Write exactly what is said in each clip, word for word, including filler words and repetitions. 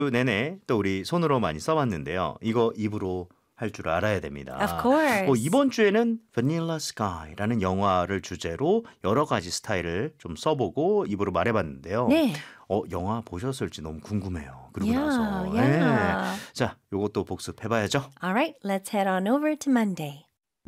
내내 또 우리 손으로 많이 써봤는데요. 이거 입으로 할 줄 알아야 됩니다. Of course. 어, 이번 주에는 Vanilla Sky라는 영화를 주제로 여러 가지 스타일을 좀 써보고 입으로 말해봤는데요. 네. 어, 영화 보셨을지 너무 궁금해요. 그러고 Yeah, 나서. yeah. 네. 자, 요것도 복습해봐야죠. All right, let's head on over to Monday.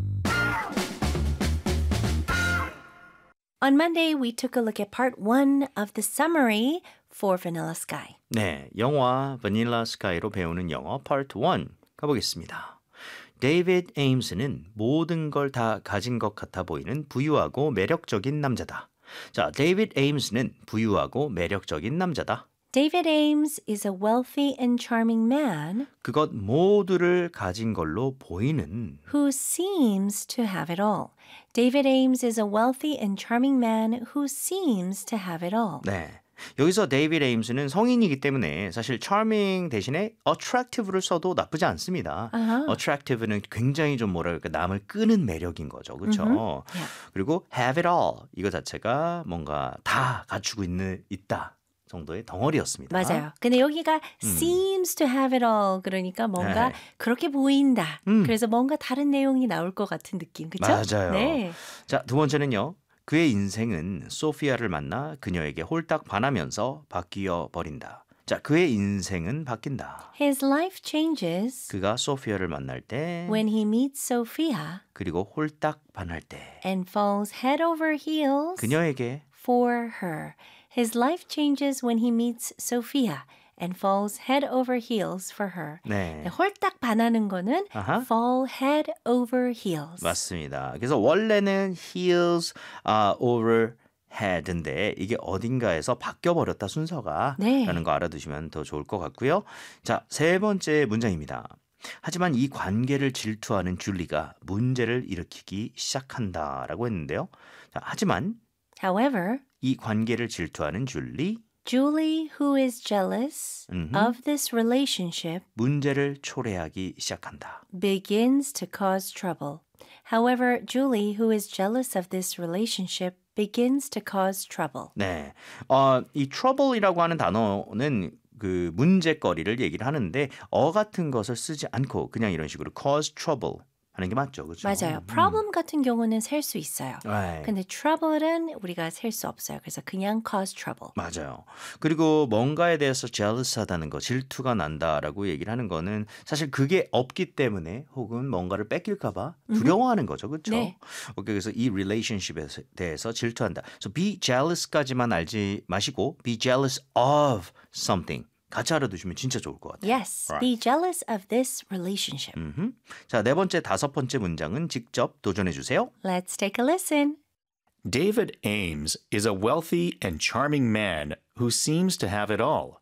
On Monday, we took a look at part one of the summary for Vanilla Sky. 네, 영화 Vanilla Sky로 배우는 영어 Part 일 가보겠습니다. 데이비드 에임스는 모든 걸 다 가진 것 같아 보이는 부유하고 매력적인 남자다. 자, 데이비드 에임스는 부유하고 매력적인 남자다. David Ames is a wealthy and charming man 그것 모두를 가진 걸로 보이는 who seems to have it all. David Ames is a wealthy and charming man who seems to have it all. 네. 여기서 데이비드 에임스는 성인이기 때문에 사실 charming 대신에 attractive를 써도 나쁘지 않습니다. Uh-huh. attractive는 굉장히 좀 뭐랄까 남을 끄는 매력인 거죠. 그렇죠? Mm-hmm. Yeah. 그리고 have it all 이거 자체가 뭔가 다 갖추고 있는 있다. 정도의 덩어리였습니다. 맞아요. 근데 여기가 음. seems to have it all 그러니까 뭔가 네. 그렇게 보인다. 음. 그래서 뭔가 다른 내용이 나올 것 같은 느낌. 그렇죠? 맞아요. 네. 자, 두 번째는요. 그의 인생은 소피아를 만나 그녀에게 홀딱 반하면서 바뀌어 버린다. 자, 그의 인생은 바뀐다. His life changes 그가 소피아를 만날 때 when he meets Sophia 그리고 홀딱 반할 때 and falls head over heels 그녀에게 for her. His life changes when he meets Sophia and falls head over heels for her. 네. 네, 홀딱 반하는 거는 아하. fall head over heels. 맞습니다. 그래서 원래는 heels uh, over head인데 이게 어딘가에서 바뀌어버렸다 순서가 네. 라는 거 알아두시면 더 좋을 것 같고요. 자, 세 번째 문장입니다. 하지만 이 관계를 질투하는 줄리가 문제를 일으키기 시작한다라고 했는데요. 자, 하지만 However, 이 관계를 질투하는 줄리 Julie, who is jealous 음흠. of this relationship, 문제를 초래하기 시작한다. begins to cause trouble. However, Julie, who is jealous of this relationship, begins to cause trouble. 네, 어, 이 trouble이라고 하는 단어는 그 문제거리를 얘기를 하는데 어 같은 것을 쓰지 않고 그냥 이런 식으로 cause trouble 하는 게 맞죠, 그렇죠? 맞아요. problem 같은 경우는 셀 수 있어요. 네. 근데 trouble은 우리가 셀 수 없어요. 그래서 그냥 cause trouble. 맞아요. 그리고 뭔가에 대해서 jealous하다는 거, 질투가 난다라고 얘기를 하는 거는 사실 그게 없기 때문에 혹은 뭔가를 뺏길까 봐 두려워하는 거죠. 그렇죠? 네. 오케이, 그래서 이 relationship에 대해서 질투한다. So be jealous까지만 알지 마시고 be jealous of something. 같이 알아두시면 진짜 좋을 것 같아요. Yes, be jealous of this relationship. 음흠. 자, 네 번째, 다섯 번째 문장은 직접 도전해 주세요. Let's take a listen. David Ames is a wealthy and charming man who seems to have it all.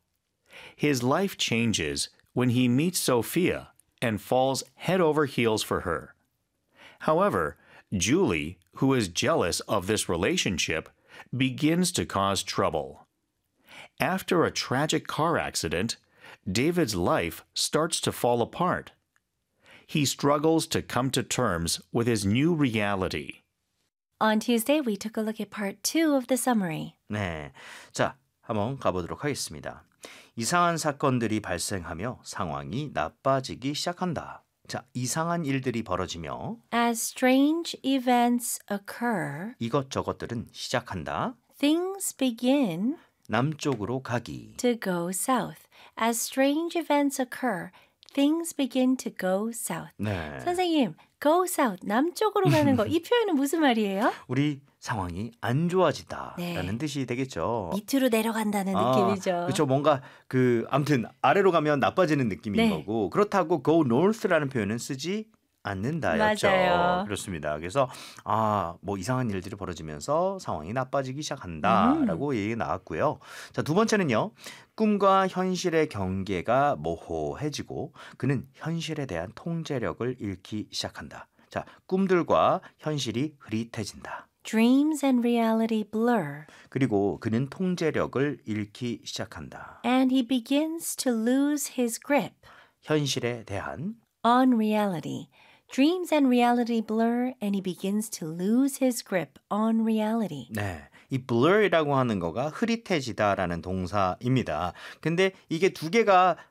His life changes when he meets Sophia and falls head over heels for her. However, Julie, who is jealous of this relationship, begins to cause trouble. After a tragic car accident, David's life starts to fall apart. He struggles to come to terms with his new reality. On Tuesday, we took a look at part two of the summary. 네, 자, 한번 가보도록 하겠습니다. 이상한 사건들이 발생하며 상황이 나빠지기 시작한다. 자, 이상한 일들이 벌어지며 As strange events occur, 이것저것들은 시작한다. things begin 남쪽으로 가기. to go south. As strange events occur, things begin to go south. 네, 선생님, go south, 남쪽으로 가는 거, 이 표현은 무슨 말이에요? 우리 상황이 안 좋아지다라는 네. 뜻이 되겠죠. 밑으로 내려간다는 느낌이죠. 그렇죠. 뭔가 그 아무튼 아래로 가면 나빠지는 느낌인 네. 거고 그렇다고 go north라는 표현은 쓰지 않는다였죠. 맞아요. 그렇습니다. 그래서 아, 뭐 이상한 일들이 벌어지면서 상황이 나빠지기 시작한다라고 음. 얘기 나왔고요. 자, 두 번째는요. 꿈과 현실의 경계가 모호해지고 그는 현실에 대한 통제력을 잃기 시작한다. 자, 꿈들과 현실이 흐릿해진다. Dreams and reality blur, 그리고 그는 통제력을 잃기 시작한다. and he begins to lose his grip 현실에 대한 on reality. Dreams and reality blur, and he begins to lose his grip on reality. 네, 이 blur이라고 하는 거가 흐릿해지다라는 동사입니다. 근데 이게 두 개가